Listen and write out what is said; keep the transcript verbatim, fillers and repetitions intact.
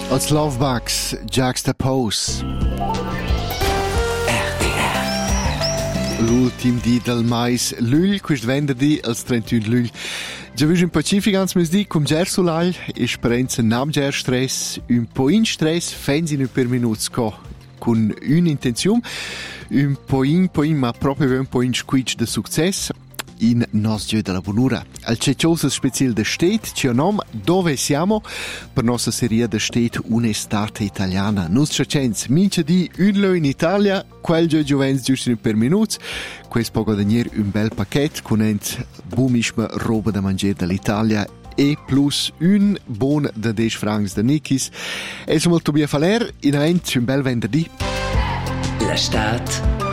Als Lovebugs, Juxtapose. L'ultim di del mais lugl, quest venerdì, als trentuno lugl. Già visto in Pacifico, ans mes di, cum ger sulal, esperienza nam ger stress, un po' in stress, fensi nu per minuts co, con un'intenzione, un po' in, po' in, ma proprio un po' in squitch de success. In nos Dio della Bonura. Al cecioso special de stet, ci nom Dove siamo? Per nostra serie de stet un'estate italiana. Nus cecens, mince di un lo in Italia, quel gio giovens giusto per minuts, quest poco danier un bel paquet con ent bumischma roba da mangiare dall'Italia e plus un bon de dec francs de Nikis. E som il Tobia Faler, in ent un bel venerdì. La stat